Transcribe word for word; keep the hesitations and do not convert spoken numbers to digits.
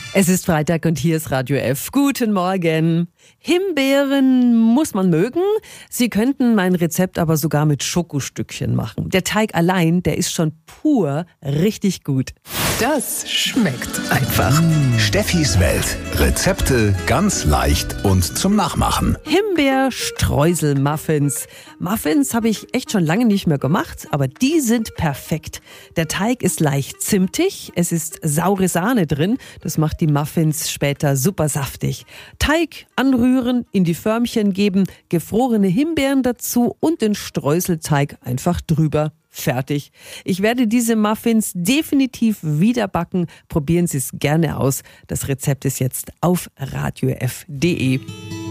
Es ist Freitag und hier ist Radio F. Guten Morgen. Himbeeren muss man mögen. Sie könnten mein Rezept aber sogar mit Schokostückchen machen. Der Teig allein, der ist schon pur richtig gut. Das schmeckt einfach. Steffis Welt. Rezepte ganz leicht und zum Nachmachen. Himbeer-Streusel-Muffins. Muffins habe ich echt schon lange nicht mehr gemacht, aber die sind perfekt. Der Teig ist leicht zimtig, es ist saure Sahne drin. Das macht die Muffins später super saftig. Teig anrühren, in die Förmchen geben, gefrorene Himbeeren dazu und den Streuselteig einfach drüber. Fertig. Ich werde diese Muffins definitiv wieder backen. Probieren Sie es gerne aus. Das Rezept ist jetzt auf radio f punkt de.